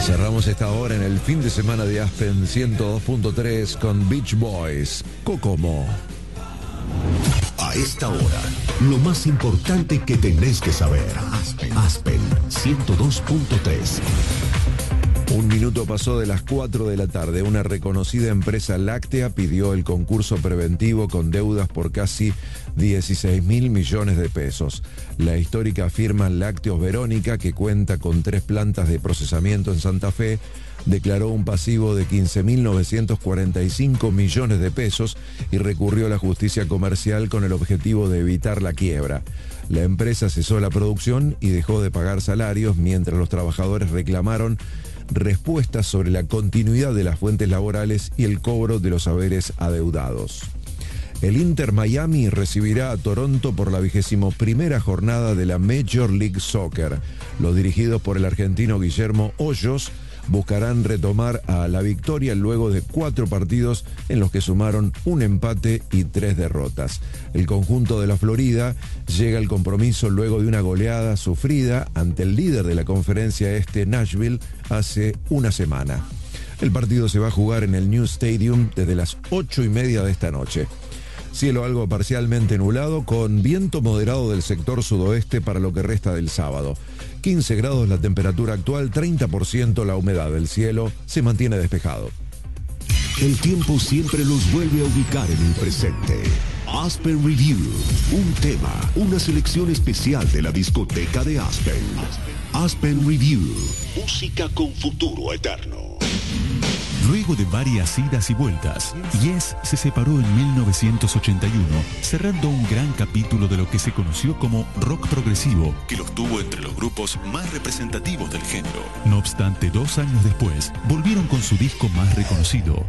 Cerramos esta hora en el fin de semana de Aspen 102.3 con Beach Boys, Kokomo. A esta hora, lo más importante que tenés que saber. Aspen 102.3. Un minuto pasó de las 4 de la tarde. Una reconocida empresa láctea pidió el concurso preventivo con deudas por casi 16.000 millones de pesos. La histórica firma Lácteos Verónica, que cuenta con 3 plantas de procesamiento en Santa Fe, declaró un pasivo de 15.945 millones de pesos y recurrió a la justicia comercial con el objetivo de evitar la quiebra. La empresa cesó la producción y dejó de pagar salarios mientras los trabajadores reclamaron respuestas sobre la continuidad de las fuentes laborales y el cobro de los haberes adeudados. El Inter Miami recibirá a Toronto por la 21ª jornada de la Major League Soccer. Los dirigidos por el argentino Guillermo Hoyos buscarán retomar a la victoria luego de 4 partidos en los que sumaron un empate y 3 derrotas. El conjunto de la Florida llega al compromiso luego de una goleada sufrida ante el líder de la conferencia este, Nashville, hace una semana. El partido se va a jugar en el New Stadium desde las 8:30 de esta noche. Cielo algo parcialmente nublado con viento moderado del sector sudoeste para lo que resta del sábado. 15 grados la temperatura actual, 30% la humedad del cielo, se mantiene despejado. El tiempo siempre los vuelve a ubicar en el presente. Aspen Review, un tema, una selección especial de la discoteca de Aspen. Aspen Review, música con futuro eterno. Luego de varias idas y vueltas, Yes se separó en 1981, cerrando un gran capítulo de lo que se conoció como rock progresivo, que los tuvo entre los grupos más representativos del género. No obstante, 2 años después, volvieron con su disco más reconocido,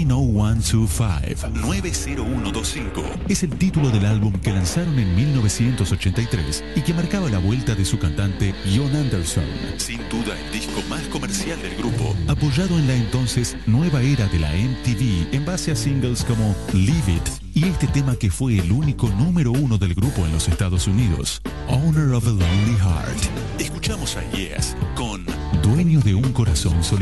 90125. 90125 es el título del álbum que lanzaron en 1983 y que marcaba la vuelta de su cantante Jon Anderson. Sin duda el disco más comercial del grupo, apoyado en la entonces nueva era de la MTV en base a singles como Leave It y este tema que fue el único número 1 del grupo en los Estados Unidos, Owner of a Lonely Heart. Escuchamos a Yes con Dueño de un Corazón Solitario.